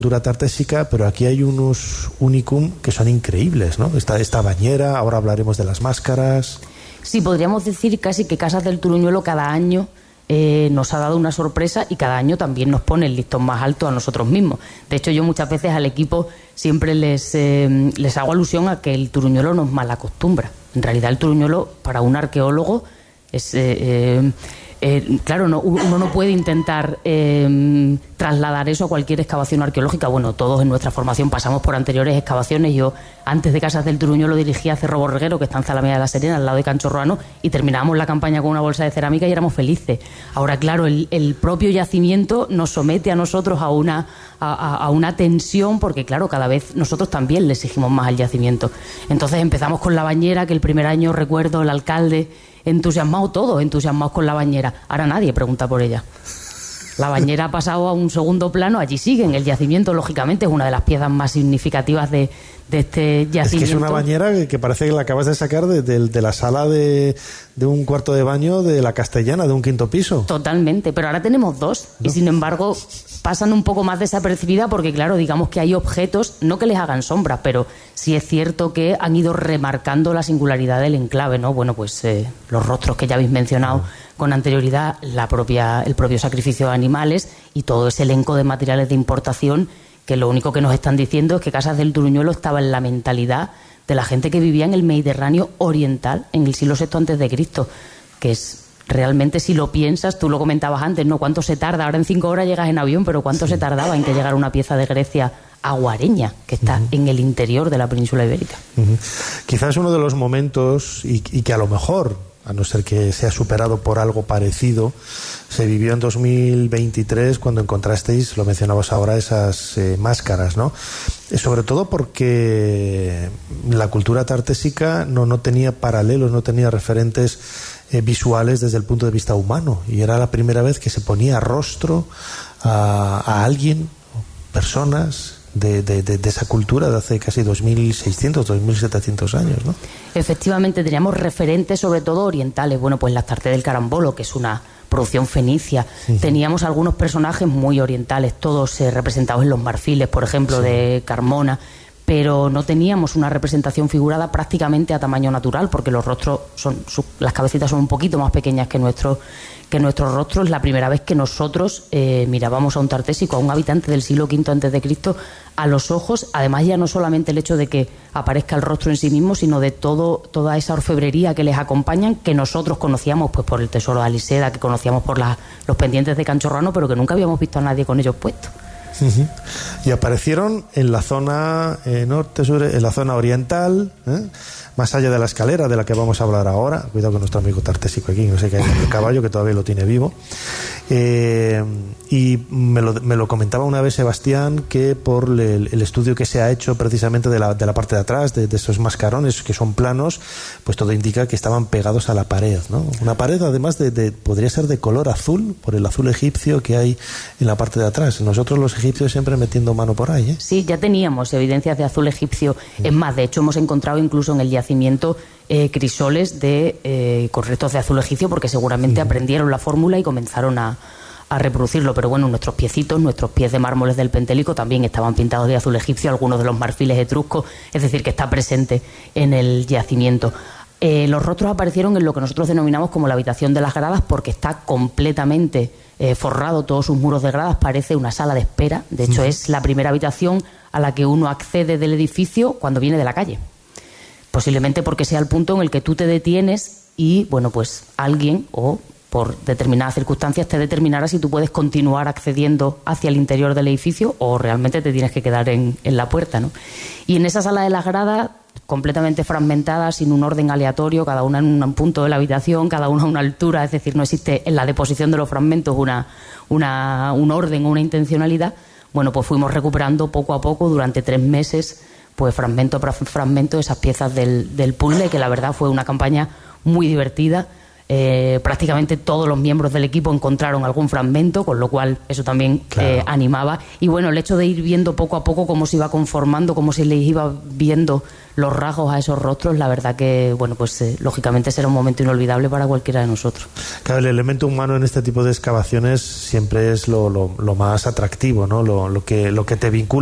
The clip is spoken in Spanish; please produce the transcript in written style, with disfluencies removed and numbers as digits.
cultura tartésica, pero aquí hay unos unicum que son increíbles, ¿no? Esta bañera, ahora hablaremos de las máscaras. Sí, podríamos decir casi que Casas del Turuñuelo cada año nos ha dado una sorpresa y cada año también nos pone el listón más alto a nosotros mismos. De hecho, yo muchas veces al equipo siempre les hago alusión a que el Turuñuelo nos malacostumbra. En realidad el Turuñuelo, para un arqueólogo, es... claro, uno no puede intentar trasladar eso a cualquier excavación arqueológica. Bueno, todos en nuestra formación pasamos por anteriores excavaciones. Yo, antes de Casas del Turuñuelo, dirigía Cerro Borreguero, que está en Zalamea de la Serena, al lado de Canchorroano, y terminábamos la campaña con una bolsa de cerámica y éramos felices. Ahora, claro, el propio yacimiento nos somete a nosotros a una tensión, porque, claro, cada vez nosotros también le exigimos más al yacimiento. Entonces empezamos con la bañera, que el primer año, recuerdo, el alcalde... todos entusiasmados con la bañera. Ahora nadie pregunta por ella. La bañera ha pasado a un segundo plano, allí siguen. El yacimiento, lógicamente, es una de las piezas más significativas de este yacimiento. Es que es una bañera que parece que la acabas de sacar de la sala de un cuarto de baño de la Castellana, de un quinto piso. Totalmente, pero ahora tenemos dos, ¿no? Y sin embargo pasan un poco más desapercibida porque, claro, digamos que hay objetos, no que les hagan sombra, pero sí es cierto que han ido remarcando la singularidad del enclave, ¿no? Bueno, pues los rostros que ya habéis mencionado con anterioridad, el propio sacrificio de animales y todo ese elenco de materiales de importación que lo único que nos están diciendo es que Casas del Turuñuelo estaba en la mentalidad de la gente que vivía en el Mediterráneo oriental en el siglo VI a.C., que es realmente, si lo piensas, tú lo comentabas antes, ¿no? ¿Cuánto se tarda? Ahora en 5 horas llegas en avión, pero ¿cuánto se tardaba en que llegara una pieza de Grecia a Guareña, que está en el interior de la península ibérica? Quizás uno de los momentos, y que a lo mejor, a no ser que sea superado por algo parecido, se vivió en 2023 cuando encontrasteis, lo mencionabas ahora, esas máscaras, ¿no? Sobre todo porque la cultura tartésica no tenía paralelos, no tenía referentes visuales desde el punto de vista humano, y era la primera vez que se ponía rostro a alguien, personas de esa cultura de hace casi 2.600, 2.700 años, ¿no? Efectivamente, teníamos referentes sobre todo orientales. Bueno, pues la Tarte del Carambolo, que es una producción fenicia. Teníamos algunos personajes muy orientales, todos representados en los marfiles, por ejemplo, de Carmona, pero no teníamos una representación figurada prácticamente a tamaño natural, porque los rostros las cabecitas son un poquito más pequeñas que nuestros rostros. La primera vez que nosotros mirábamos a un tartésico, a un habitante del siglo V a.C., a los ojos, además ya no solamente el hecho de que aparezca el rostro en sí mismo, sino de toda esa orfebrería que les acompañan, que nosotros conocíamos pues por el tesoro de Aliseda, que conocíamos por los pendientes de Canchorroano, pero que nunca habíamos visto a nadie con ellos puestos. Y aparecieron en la zona norte, sur, en la zona oriental, más allá de la escalera de la que vamos a hablar ahora. Cuidado con nuestro amigo tartésico aquí, no sé qué hay en el caballo, que todavía lo tiene vivo. Y me lo comentaba una vez Sebastián, que por el estudio que se ha hecho precisamente de la parte de atrás, de esos mascarones que son planos, pues todo indica que estaban pegados a la pared, ¿no? Una pared además podría ser de color azul, por el azul egipcio que hay en la parte de atrás. Nosotros los egipcios siempre metiendo mano por ahí, ¿eh? Sí, ya teníamos evidencias de azul egipcio. Es más, de hecho hemos encontrado incluso en el yacimiento crisoles con restos de azul egipcio, porque seguramente aprendieron la fórmula y comenzaron a reproducirlo. Pero bueno, nuestros pies de mármoles del Pentélico también estaban pintados de azul egipcio, algunos de los marfiles etruscos, es decir, que está presente en el yacimiento. Los rostros aparecieron en lo que nosotros denominamos como la habitación de las gradas, porque está completamente forrado, todos sus muros de gradas, parece una sala de espera. De hecho, es la primera habitación a la que uno accede del edificio cuando viene de la calle. Posiblemente porque sea el punto en el que tú te detienes y, bueno, pues alguien o por determinadas circunstancias te determinará si tú puedes continuar accediendo hacia el interior del edificio o realmente te tienes que quedar en la puerta, ¿no? Y en esa sala de las gradas, completamente fragmentada, sin un orden aleatorio, cada una en un punto de la habitación, cada una a una altura, es decir, no existe en la deposición de los fragmentos un orden o una intencionalidad. Bueno, pues fuimos recuperando poco a poco durante 3 meses, pues fragmento por fragmento, esas piezas del puzzle, que la verdad fue una campaña muy divertida. prácticamente todos los miembros del equipo encontraron algún fragmento, con lo cual eso también animaba. Y bueno, el hecho de ir viendo poco a poco cómo se iba conformando, cómo se les iba viendo los rasgos a esos rostros, la verdad que, bueno, pues lógicamente será un momento inolvidable para cualquiera de nosotros. Claro, el elemento humano en este tipo de excavaciones siempre es lo más atractivo, ¿no? Lo que te vincula